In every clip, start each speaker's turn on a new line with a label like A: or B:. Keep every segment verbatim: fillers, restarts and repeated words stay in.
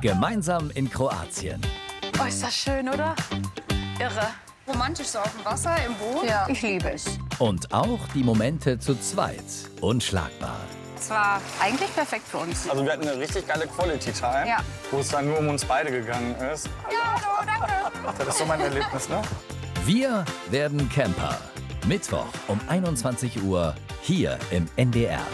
A: Gemeinsam in Kroatien.
B: Oh, ist das schön, oder? Irre.
C: Romantisch so auf dem Wasser, im Boot.
B: Ja, ich liebe es.
A: Und auch die Momente zu zweit. Unschlagbar.
B: Es war eigentlich perfekt für uns.
D: Also wir hatten eine richtig geile Quality Time,
B: Ja.
D: wo es dann nur um uns beide gegangen ist.
B: Ja, hallo, danke.
D: Das ist so mein Erlebnis, ne?
A: Wir werden Camper. Mittwoch um einundzwanzig Uhr hier im N D R.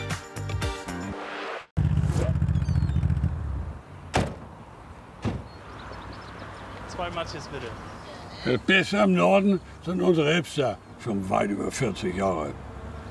E: Zwei Matjes bitte.
F: Das Beste im Norden sind unsere Hipster, schon weit über vierzig Jahre alt.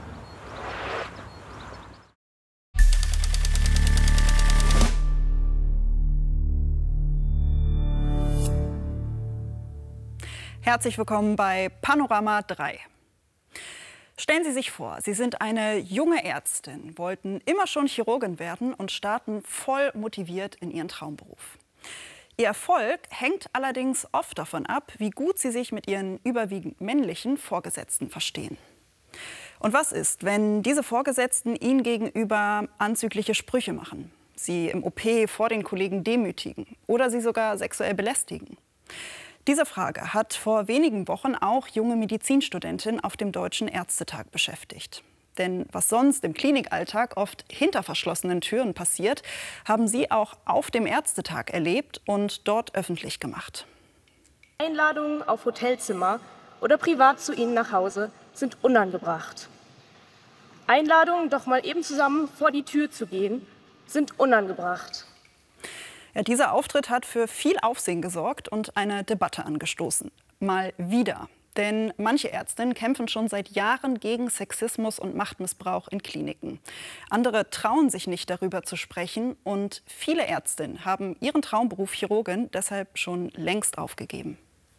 G: Herzlich willkommen bei Panorama drei. Stellen Sie sich vor, Sie sind eine junge Ärztin, wollten immer schon Chirurgin werden und starten voll motiviert in Ihren Traumberuf. Ihr Erfolg hängt allerdings oft davon ab, wie gut Sie sich mit Ihren überwiegend männlichen Vorgesetzten verstehen. Und was ist, wenn diese Vorgesetzten Ihnen gegenüber anzügliche Sprüche machen, Sie im O P vor den Kollegen demütigen oder Sie sogar sexuell belästigen? Diese Frage hat vor wenigen Wochen auch junge Medizinstudentinnen auf dem Deutschen Ärztetag beschäftigt. Denn was sonst im Klinikalltag oft hinter verschlossenen Türen passiert, haben sie auch auf dem Ärztetag erlebt und dort öffentlich gemacht.
H: Einladungen auf Hotelzimmer oder privat zu Ihnen nach Hause sind unangebracht. Einladungen, doch mal eben zusammen vor die Tür zu gehen, sind unangebracht.
G: Ja, dieser Auftritt hat für viel Aufsehen gesorgt und eine Debatte angestoßen. Mal wieder. Denn manche Ärztinnen kämpfen schon seit Jahren gegen Sexismus und Machtmissbrauch in Kliniken. Andere trauen sich nicht, darüber zu sprechen. Und viele Ärztinnen haben ihren Traumberuf Chirurgin deshalb schon längst aufgegeben.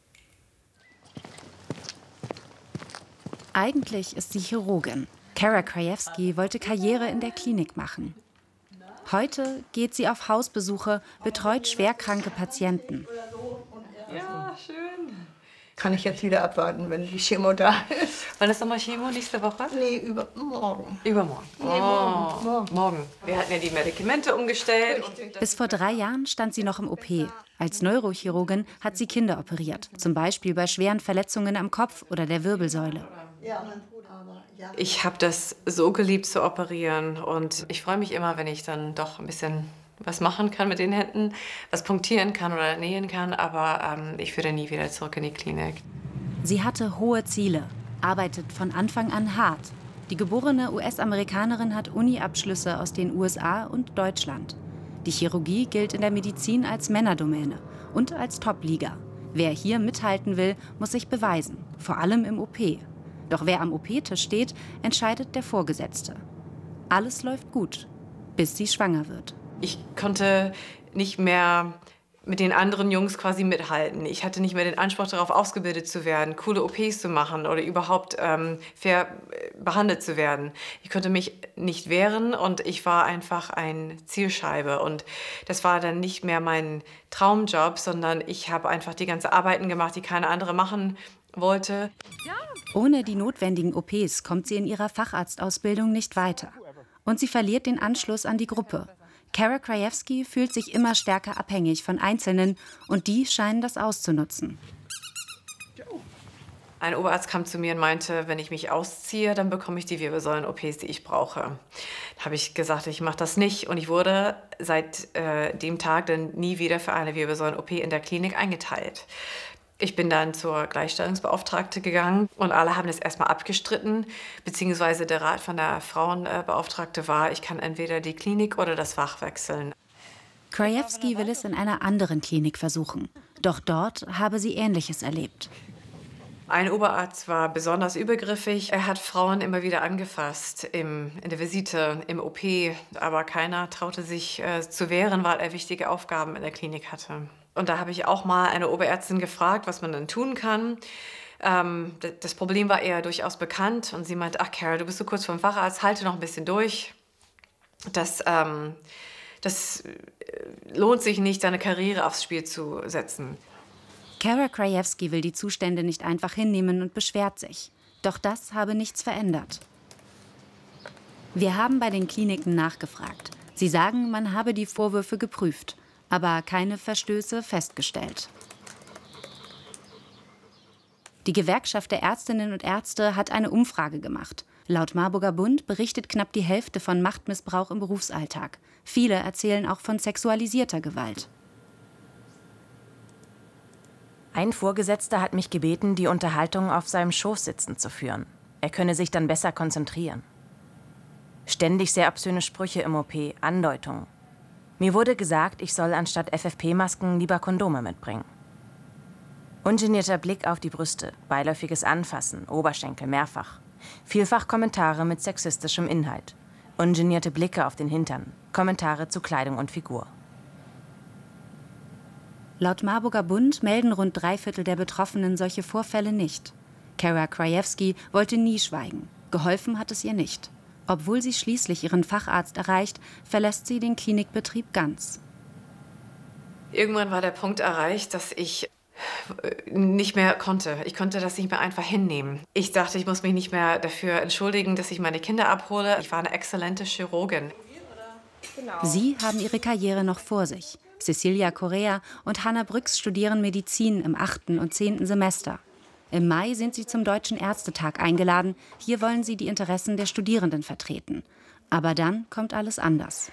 I: Eigentlich ist sie Chirurgin. Kara Krajewski wollte Karriere in der Klinik machen. Heute geht sie auf Hausbesuche, betreut schwerkranke Patienten.
J: Ja, schön.
K: Kann ich jetzt wieder abwarten, wenn die Chemo da ist.
J: Wann ist nochmal Chemo? Nächste Woche?
K: Nee, übermorgen.
J: Übermorgen.
K: Nee, morgen.
J: Oh,
K: morgen.
J: morgen. Wir hatten ja die Medikamente umgestellt.
I: Bis vor drei Jahren stand sie noch im O P. Als Neurochirurgin hat sie Kinder operiert. Zum Beispiel bei schweren Verletzungen am Kopf oder der Wirbelsäule.
J: Ich habe das so geliebt zu operieren. Und ich freue mich immer, wenn ich dann doch ein bisschen was machen kann mit den Händen, was punktieren kann oder nähen kann, aber ähm, ich würde nie wieder zurück in die Klinik.
I: Sie hatte hohe Ziele, arbeitet von Anfang an hart. Die geborene U S-Amerikanerin hat Uni-Abschlüsse aus den U S A und Deutschland. Die Chirurgie gilt in der Medizin als Männerdomäne und als Top-Liga. Wer hier mithalten will, muss sich beweisen, vor allem im O P. Doch wer am O P-Tisch steht, entscheidet der Vorgesetzte. Alles läuft gut, bis sie schwanger wird.
J: Ich konnte nicht mehr mit den anderen Jungs quasi mithalten. Ich hatte nicht mehr den Anspruch darauf, ausgebildet zu werden, coole O Ps zu machen oder überhaupt ähm, fair behandelt zu werden. Ich konnte mich nicht wehren und ich war einfach eine Zielscheibe. Und das war dann nicht mehr mein Traumjob, sondern ich habe einfach die ganzen Arbeiten gemacht, die keine andere machen wollte.
I: Ohne die notwendigen O Ps kommt sie in ihrer Facharztausbildung nicht weiter. Und sie verliert den Anschluss an die Gruppe. Kara Krajewski fühlt sich immer stärker abhängig von Einzelnen und die scheinen das auszunutzen.
J: Ein Oberarzt kam zu mir und meinte, wenn ich mich ausziehe, dann bekomme ich die Wirbelsäulen-O Ps, die ich brauche. Da habe ich gesagt, ich mache das nicht und ich wurde seit äh, dem Tag dann nie wieder für eine Wirbelsäulen-O P in der Klinik eingeteilt. Ich bin dann zur Gleichstellungsbeauftragte gegangen und alle haben das erstmal abgestritten, beziehungsweise der Rat von der Frauenbeauftragte war, ich kann entweder die Klinik oder das Fach wechseln.
I: Krajewski will es in einer anderen Klinik versuchen. Doch dort habe sie Ähnliches erlebt.
J: Ein Oberarzt war besonders übergriffig. Er hat Frauen immer wieder angefasst, im, in der Visite, im O P. Aber keiner traute sich äh, zu wehren, weil er wichtige Aufgaben in der Klinik hatte. Und da habe ich auch mal eine Oberärztin gefragt, was man dann tun kann. Ähm, das Problem war ihr durchaus bekannt. Und sie meinte, ach Kara, du bist so kurz vom Facharzt, halte noch ein bisschen durch. Das, ähm, das lohnt sich nicht, deine Karriere aufs Spiel zu setzen.
I: Kara Krajewski will die Zustände nicht einfach hinnehmen und beschwert sich. Doch das habe nichts verändert. Wir haben bei den Kliniken nachgefragt. Sie sagen, man habe die Vorwürfe geprüft. aber keine Verstöße festgestellt. Die Gewerkschaft der Ärztinnen und Ärzte hat eine Umfrage gemacht. Laut Marburger Bund berichtet knapp die Hälfte von Machtmissbrauch im Berufsalltag. Viele erzählen auch von sexualisierter Gewalt.
L: Ein Vorgesetzter hat mich gebeten, die Unterhaltung auf seinem Schoß sitzend zu führen. Er könne sich dann besser konzentrieren. Ständig sehr obszöne Sprüche im O P, Andeutungen. Mir wurde gesagt, ich soll anstatt F F P-Masken lieber Kondome mitbringen. Ungenierter Blick auf die Brüste, beiläufiges Anfassen, Oberschenkel mehrfach. Vielfach Kommentare mit sexistischem Inhalt. Ungenierte Blicke auf den Hintern, Kommentare zu Kleidung und Figur.
I: Laut Marburger Bund melden rund drei Viertel der Betroffenen solche Vorfälle nicht. Kara Krajewski wollte nie schweigen. Geholfen hat es ihr nicht. Obwohl sie schließlich ihren Facharzt erreicht, verlässt sie den Klinikbetrieb ganz.
J: Irgendwann war der Punkt erreicht, dass ich nicht mehr konnte. Ich konnte das nicht mehr einfach hinnehmen. Ich dachte, ich muss mich nicht mehr dafür entschuldigen, dass ich meine Kinder abhole. Ich war eine exzellente Chirurgin.
I: Sie haben ihre Karriere noch vor sich. Cecilia Correa und Hanna Brüx studieren Medizin im achten und zehnten Semester. Im Mai sind sie zum Deutschen Ärztetag eingeladen. Hier wollen sie die Interessen der Studierenden vertreten. Aber dann kommt alles anders.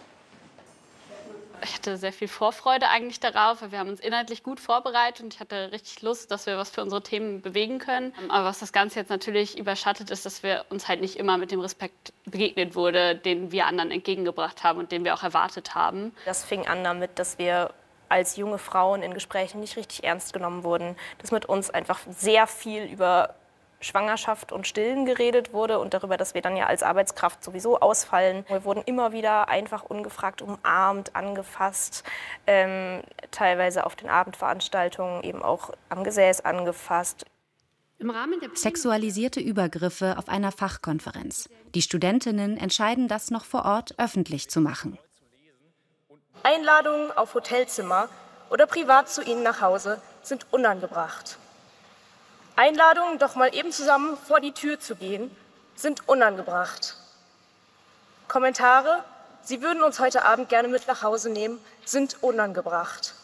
M: Ich hatte sehr viel Vorfreude eigentlich darauf, weil wir haben uns inhaltlich gut vorbereitet und ich hatte richtig Lust, dass wir was für unsere Themen bewegen können. Aber was das Ganze jetzt natürlich überschattet, ist, dass wir uns halt nicht immer mit dem Respekt begegnet wurde, den wir anderen entgegengebracht haben und den wir auch erwartet haben.
H: Das fing an damit, dass wir als junge Frauen in Gesprächen nicht richtig ernst genommen wurden, dass mit uns einfach sehr viel über Schwangerschaft und Stillen geredet wurde und darüber, dass wir dann ja als Arbeitskraft sowieso ausfallen. Wir wurden immer wieder einfach ungefragt umarmt, angefasst, ähm, teilweise auf den Abendveranstaltungen eben auch am Gesäß angefasst.
I: Im Rahmen der Sexualisierte Übergriffe auf einer Fachkonferenz. Die Studentinnen entscheiden, das noch vor Ort öffentlich zu machen.
H: Einladungen auf Hotelzimmer oder privat zu ihnen nach Hause sind unangebracht. Einladungen, doch mal eben zusammen vor die Tür zu gehen, sind unangebracht. Kommentare, Sie würden uns heute Abend gerne mit nach Hause nehmen, sind unangebracht.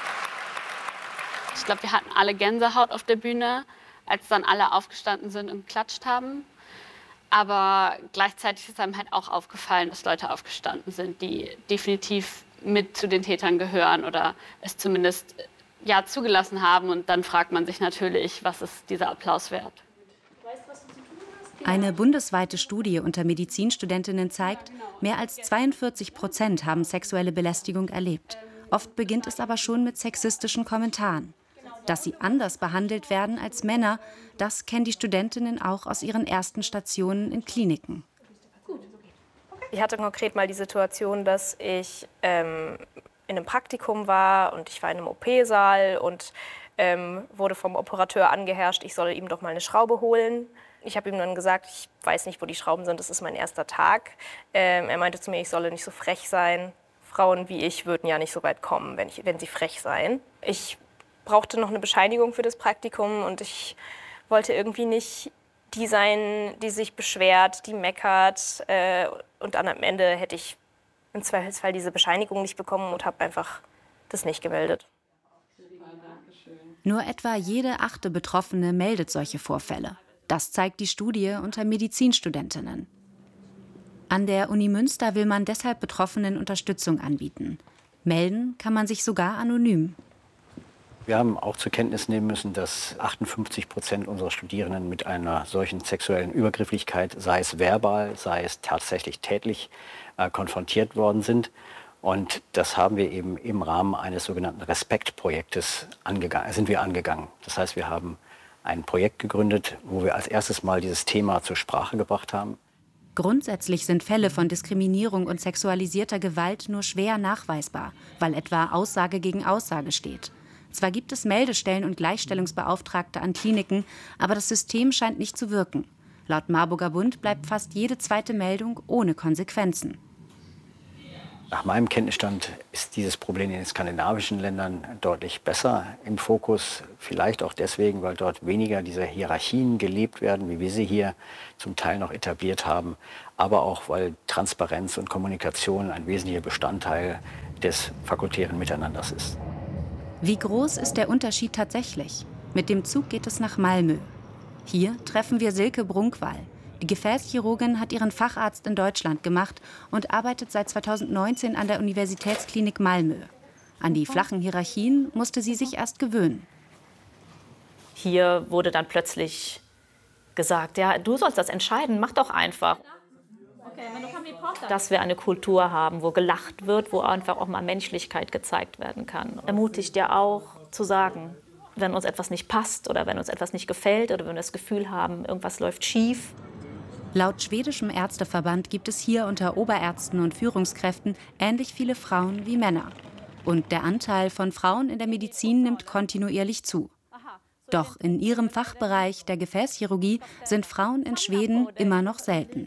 M: Ich glaube, wir hatten alle Gänsehaut auf der Bühne, als dann alle aufgestanden sind und geklatscht haben. Aber gleichzeitig ist einem halt auch aufgefallen, dass Leute aufgestanden sind, die definitiv mit zu den Tätern gehören oder es zumindest ja, zugelassen haben. Und dann fragt man sich natürlich, was ist dieser Applaus wert?
I: Eine bundesweite Studie unter Medizinstudentinnen zeigt, mehr als zweiundvierzig Prozent haben sexuelle Belästigung erlebt. Oft beginnt es aber schon mit sexistischen Kommentaren. Dass sie anders behandelt werden als Männer, das kennen die Studentinnen auch aus ihren ersten Stationen in Kliniken.
H: Ich hatte konkret mal die Situation, dass ich ähm, in einem Praktikum war und ich war in einem O P-Saal und ähm, wurde vom Operateur angeherrscht, ich soll ihm doch mal eine Schraube holen. Ich habe ihm dann gesagt, ich weiß nicht, wo die Schrauben sind, das ist mein erster Tag. Ähm, er meinte zu mir, ich solle nicht so frech sein. Frauen wie ich würden ja nicht so weit kommen, wenn, ich, wenn sie frech seien. Ich brauchte noch eine Bescheinigung für das Praktikum und ich wollte irgendwie nicht die sein, die sich beschwert, die meckert. Äh, und dann am Ende hätte ich im Zweifelsfall diese Bescheinigung nicht bekommen und habe einfach das nicht gemeldet.
I: Nur etwa jede achte Betroffene meldet solche Vorfälle. Das zeigt die Studie unter Medizinstudentinnen. An der Uni Münster will man deshalb Betroffenen Unterstützung anbieten. Melden kann man sich sogar anonym.
N: Wir haben auch zur Kenntnis nehmen müssen, dass achtundfünfzig Prozent unserer Studierenden mit einer solchen sexuellen Übergrifflichkeit, sei es verbal, sei es tatsächlich tätlich, äh, konfrontiert worden sind. Und das haben wir eben im Rahmen eines sogenannten Respektprojektes angegangen, sind wir angegangen. Das heißt, wir haben ein Projekt gegründet, wo wir als erstes mal dieses Thema zur Sprache gebracht haben.
I: Grundsätzlich sind Fälle von Diskriminierung und sexualisierter Gewalt nur schwer nachweisbar, weil etwa Aussage gegen Aussage steht. Zwar gibt es Meldestellen und Gleichstellungsbeauftragte an Kliniken, aber das System scheint nicht zu wirken. Laut Marburger Bund bleibt fast jede zweite Meldung ohne Konsequenzen.
N: Nach meinem Kenntnisstand ist dieses Problem in den skandinavischen Ländern deutlich besser im Fokus. Vielleicht auch deswegen, weil dort weniger diese Hierarchien gelebt werden, wie wir sie hier zum Teil noch etabliert haben. Aber auch, weil Transparenz und Kommunikation ein wesentlicher Bestandteil des fakultären Miteinanders ist.
I: Wie groß ist der Unterschied tatsächlich? Mit dem Zug geht es nach Malmö. Hier treffen wir Silke Brunkwall. Die Gefäßchirurgin hat ihren Facharzt in Deutschland gemacht und arbeitet seit zweitausendneunzehn an der Universitätsklinik Malmö. An die flachen Hierarchien musste sie sich erst gewöhnen.
O: Hier wurde dann plötzlich gesagt, ja, du sollst das entscheiden, mach doch einfach. Dass wir eine Kultur haben, wo gelacht wird, wo einfach auch mal Menschlichkeit gezeigt werden kann. Ermutigt ja auch zu sagen, wenn uns etwas nicht passt oder wenn uns etwas nicht gefällt oder wenn wir das Gefühl haben, irgendwas läuft schief.
I: Laut schwedischem Ärzteverband gibt es hier unter Oberärzten und Führungskräften ähnlich viele Frauen wie Männer. Und der Anteil von Frauen in der Medizin nimmt kontinuierlich zu. Doch in ihrem Fachbereich der Gefäßchirurgie sind Frauen in Schweden immer noch selten.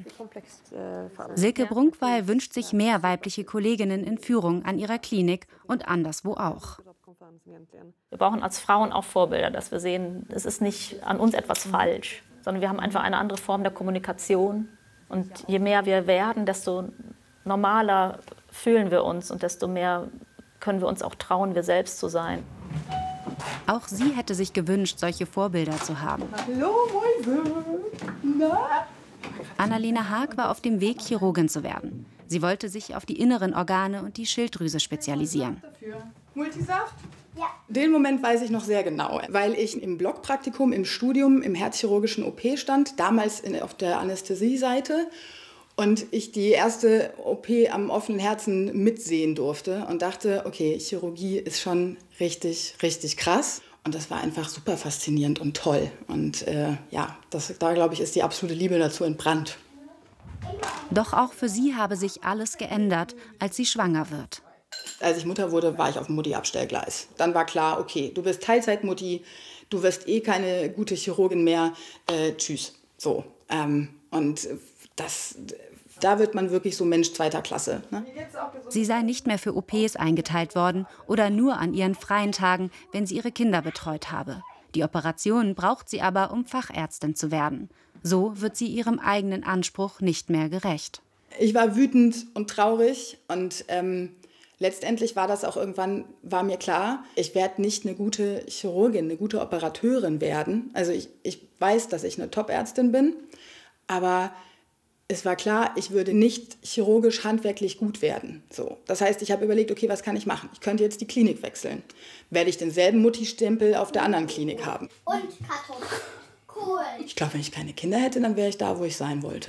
I: Silke Brunkwall wünscht sich mehr weibliche Kolleginnen in Führung an ihrer Klinik und anderswo auch.
O: Wir brauchen als Frauen auch Vorbilder, dass wir sehen, es ist nicht an uns etwas falsch, sondern wir haben einfach eine andere Form der Kommunikation. Und je mehr wir werden, desto normaler fühlen wir uns und desto mehr können wir uns auch trauen, wir selbst zu sein.
I: Auch sie hätte sich gewünscht, solche Vorbilder zu haben.
K: Hallo, Mäuse. Na?
I: Annalena Haag war auf dem Weg, Chirurgin zu werden. Sie wollte sich auf die inneren Organe und die Schilddrüse spezialisieren.
K: Multisaft?
P: Ja. Den Moment weiß ich noch sehr genau, weil ich im Blockpraktikum, im Studium, im herzchirurgischen O P stand, damals in, auf der Anästhesieseite. Und ich die erste O P am offenen Herzen mitsehen durfte und dachte, okay, Chirurgie ist schon richtig, richtig krass. Und das war einfach super faszinierend und toll. Und äh, ja, das, da glaube ich, ist die absolute Liebe dazu entbrannt.
I: Doch auch für sie habe sich alles geändert, als sie schwanger wird.
P: Als ich Mutter wurde, war ich auf dem Mutti-Abstellgleis. Dann war klar, okay, du bist Teilzeitmutti, du wirst eh keine gute Chirurgin mehr, äh, tschüss. So, ähm, und das, da wird man wirklich so Mensch zweiter Klasse. Ne?
I: Sie sei nicht mehr für O Ps eingeteilt worden oder nur an ihren freien Tagen, wenn sie ihre Kinder betreut habe. Die Operation braucht sie aber, um Fachärztin zu werden. So wird sie ihrem eigenen Anspruch nicht mehr gerecht.
P: Ich war wütend und traurig und ähm, letztendlich war das auch irgendwann, war mir klar, ich werde nicht eine gute Chirurgin, eine gute Operateurin werden. Also ich, ich weiß, dass ich eine Top-Ärztin bin, aber es war klar, ich würde nicht chirurgisch handwerklich gut werden. So. Das heißt, ich habe überlegt, okay, was kann ich machen? Ich könnte jetzt die Klinik wechseln. Werde ich denselben Mutti-Stempel auf der anderen Klinik haben?
Q: Und Kartoffeln. Cool.
P: Ich glaube, wenn ich keine Kinder hätte, dann wäre ich da, wo ich sein wollte.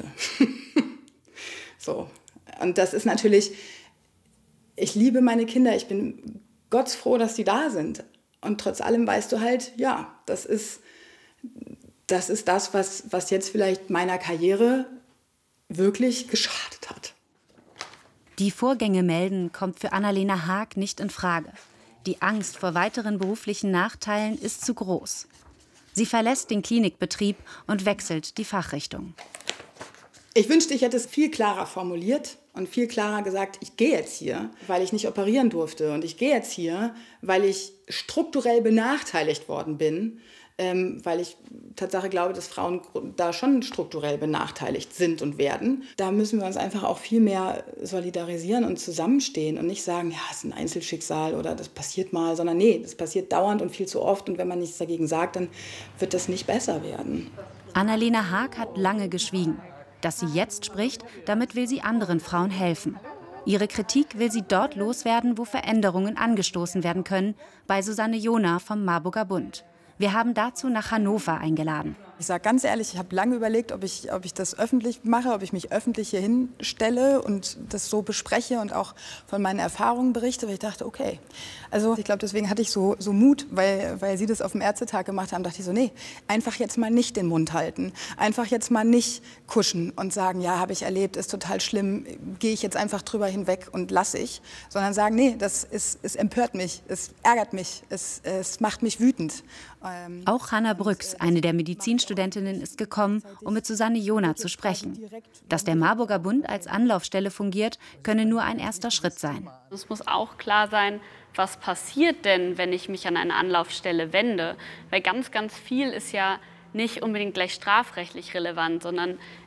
P: So. Und das ist natürlich, ich liebe meine Kinder, ich bin gottsfroh, dass die da sind. Und trotz allem weißt du halt, ja, das ist das, ist das was, was jetzt vielleicht meiner Karriere wirklich geschadet hat.
I: Die Vorgänge melden kommt für Annalena Haag nicht in Frage. Die Angst vor weiteren beruflichen Nachteilen ist zu groß. Sie verlässt den Klinikbetrieb und wechselt die Fachrichtung.
P: Ich wünschte, ich hätte es viel klarer formuliert und viel klarer gesagt, ich gehe jetzt hier, weil ich nicht operieren durfte. Und ich gehe jetzt hier, weil ich strukturell benachteiligt worden bin. Ähm, weil ich Tatsache glaube, dass Frauen da schon strukturell benachteiligt sind und werden. Da müssen wir uns einfach auch viel mehr solidarisieren und zusammenstehen und nicht sagen, ja, es ist ein Einzelschicksal oder das passiert mal, sondern nee, das passiert dauernd und viel zu oft und wenn man nichts dagegen sagt, dann wird das nicht besser werden.
I: Annalena Haag hat lange geschwiegen. Dass sie jetzt spricht, damit will sie anderen Frauen helfen. Ihre Kritik will sie dort loswerden, wo Veränderungen angestoßen werden können, bei Susanne Jona vom Marburger Bund. Wir haben dazu nach Hannover eingeladen.
R: Ich sage ganz ehrlich, ich habe lange überlegt, ob ich, ob ich das öffentlich mache, ob ich mich öffentlich hier hinstelle und das so bespreche und auch von meinen Erfahrungen berichte. Weil ich dachte, okay, also ich glaube, deswegen hatte ich so, so Mut, weil, weil Sie das auf dem Ärztetag gemacht haben, dachte ich so, nee, einfach jetzt mal nicht den Mund halten. Einfach jetzt mal nicht kuschen und sagen, ja, habe ich erlebt, ist total schlimm, gehe ich jetzt einfach drüber hinweg und lasse ich. Sondern sagen, nee, das ist, es empört mich, es ärgert mich, es, es macht mich wütend. Ähm,
I: Auch Hanna Brüx, eine der Medizinstudentinnen, ist gekommen, um mit Susanne Jona zu sprechen. Dass der Marburger Bund als Anlaufstelle fungiert, könne nur ein erster Schritt sein.
M: Es muss auch klar sein, was passiert denn, wenn ich mich an eine Anlaufstelle wende? Weil ganz, ganz viel ist ja nicht unbedingt gleich strafrechtlich relevant, sondern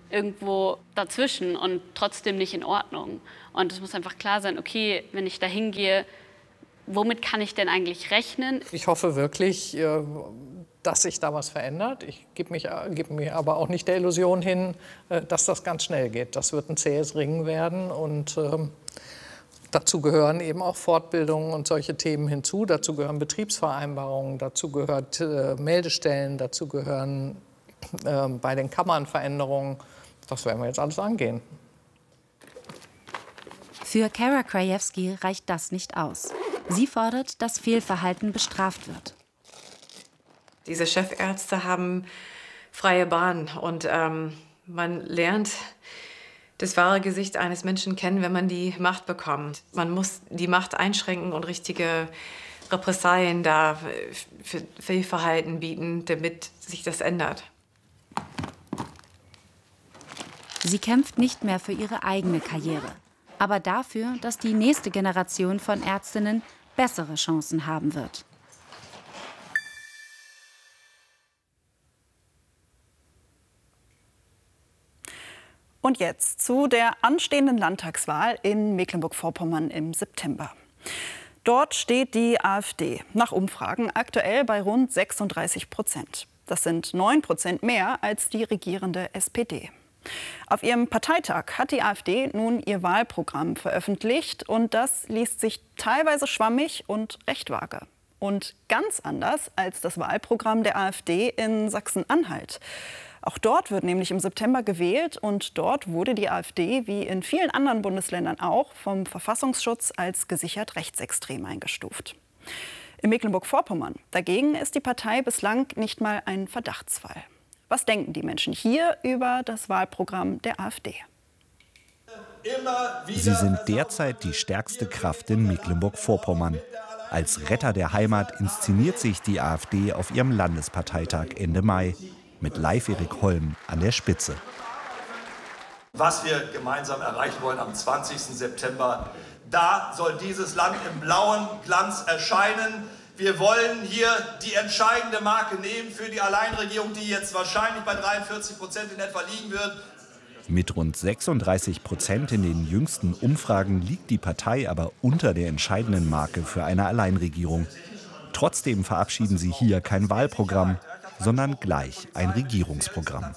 M: irgendwo dazwischen und trotzdem nicht in Ordnung. Und es muss einfach klar sein, okay, wenn ich da hingehe, womit kann ich denn eigentlich rechnen?
S: Ich hoffe wirklich, dass sich da was verändert. Ich gebe mich, gebe mir aber auch nicht der Illusion hin, dass das ganz schnell geht. Das wird ein zähes Ringen werden und ähm, dazu gehören eben auch Fortbildungen und solche Themen hinzu. Dazu gehören Betriebsvereinbarungen, dazu gehört äh, Meldestellen, dazu gehören äh, bei den Kammern Veränderungen. Das werden wir jetzt alles angehen.
I: Für Kara Krajewski reicht das nicht aus. Sie fordert, dass Fehlverhalten bestraft wird.
J: Diese Chefärzte haben freie Bahn und ähm, man lernt das wahre Gesicht eines Menschen kennen, wenn man die Macht bekommt. Man muss die Macht einschränken und richtige Repressalien da für Fehlverhalten bieten, damit sich das ändert.
I: Sie kämpft nicht mehr für ihre eigene Karriere, aber dafür, dass die nächste Generation von Ärztinnen bessere Chancen haben wird.
G: Und jetzt zu der anstehenden Landtagswahl in Mecklenburg-Vorpommern im September. Dort steht die AfD nach Umfragen aktuell bei rund sechsunddreißig Prozent. Das sind neun Prozent mehr als die regierende S P D. Auf ihrem Parteitag hat die AfD nun ihr Wahlprogramm veröffentlicht und das liest sich teilweise schwammig und recht vage. Und ganz anders als das Wahlprogramm der AfD in Sachsen-Anhalt. Auch dort wird nämlich im September gewählt und dort wurde die AfD, wie in vielen anderen Bundesländern auch, vom Verfassungsschutz als gesichert rechtsextrem eingestuft. In Mecklenburg-Vorpommern dagegen ist die Partei bislang nicht mal ein Verdachtsfall. Was denken die Menschen hier über das Wahlprogramm der AfD?
T: Sie sind derzeit die stärkste Kraft in Mecklenburg-Vorpommern. Als Retter der Heimat inszeniert sich die AfD auf ihrem Landesparteitag Ende Mai. Mit Leif-Erik Holm an der Spitze.
U: Was wir gemeinsam erreichen wollen am zwanzigsten September, da soll dieses Land im blauen Glanz erscheinen. Wir wollen hier die entscheidende Marke nehmen für die Alleinregierung, die jetzt wahrscheinlich bei dreiundvierzig Prozent in etwa liegen wird.
T: Mit rund sechsunddreißig Prozent in den jüngsten Umfragen liegt die Partei aber unter der entscheidenden Marke für eine Alleinregierung. Trotzdem verabschieden sie hier kein Wahlprogramm, sondern gleich ein Regierungsprogramm.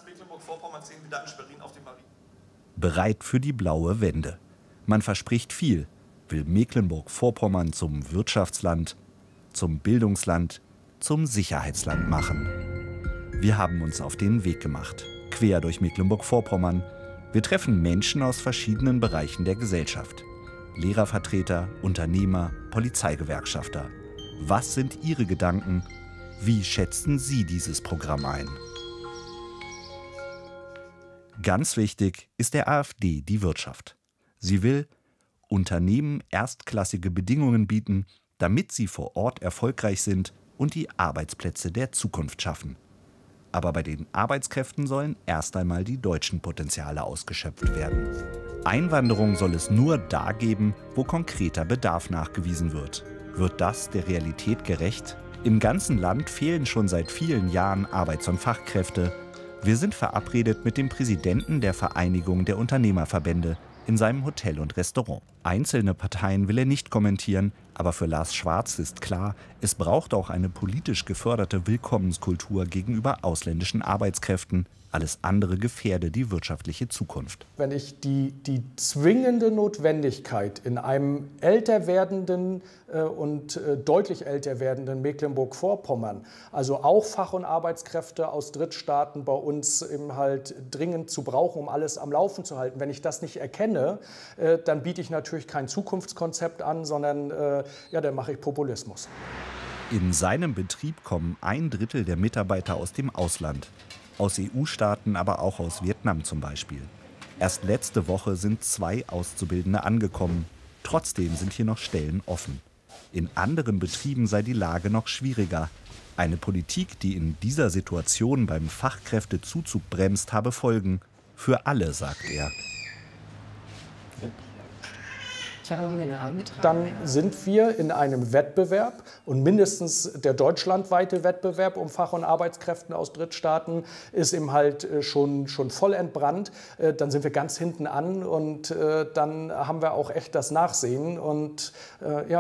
T: Bereit für die blaue Wende. Man verspricht viel, will Mecklenburg-Vorpommern zum Wirtschaftsland, zum Bildungsland, zum Sicherheitsland machen. Wir haben uns auf den Weg gemacht, quer durch Mecklenburg-Vorpommern. Wir treffen Menschen aus verschiedenen Bereichen der Gesellschaft. Lehrervertreter, Unternehmer, Polizeigewerkschafter. Was sind ihre Gedanken? Wie schätzen Sie dieses Programm ein? Ganz wichtig ist der AfD die Wirtschaft. Sie will Unternehmen erstklassige Bedingungen bieten, damit sie vor Ort erfolgreich sind und die Arbeitsplätze der Zukunft schaffen. Aber bei den Arbeitskräften sollen erst einmal die deutschen Potenziale ausgeschöpft werden. Einwanderung soll es nur da geben, wo konkreter Bedarf nachgewiesen wird. Wird das der Realität gerecht? Im ganzen Land fehlen schon seit vielen Jahren Arbeits- und Fachkräfte. Wir sind verabredet mit dem Präsidenten der Vereinigung der Unternehmerverbände in seinem Hotel und Restaurant. Einzelne Parteien will er nicht kommentieren, aber für Lars Schwarz ist klar, es braucht auch eine politisch geförderte Willkommenskultur gegenüber ausländischen Arbeitskräften. Alles andere gefährde die wirtschaftliche Zukunft.
V: Wenn ich die, die zwingende Notwendigkeit in einem älter werdenden äh, und äh, deutlich älter werdenden Mecklenburg-Vorpommern, also auch Fach- und Arbeitskräfte aus Drittstaaten bei uns eben halt dringend zu brauchen, um alles am Laufen zu halten. Wenn ich das nicht erkenne, äh, dann biete ich natürlich kein Zukunftskonzept an, sondern äh, ja, dann mache ich Populismus.
T: In seinem Betrieb kommen ein Drittel der Mitarbeiter aus dem Ausland. Aus E U-Staaten, aber auch aus Vietnam zum Beispiel. Erst letzte Woche sind zwei Auszubildende angekommen. Trotzdem sind hier noch Stellen offen. In anderen Betrieben sei die Lage noch schwieriger. Eine Politik, die in dieser Situation beim Fachkräftezuzug bremst, habe Folgen. Für alle, sagt er.
V: dann sind wir in einem Wettbewerb und mindestens der deutschlandweite Wettbewerb um Fach- und Arbeitskräften aus Drittstaaten ist eben halt schon, schon voll entbrannt. Dann sind wir ganz hinten an und dann haben wir auch echt das Nachsehen und ja,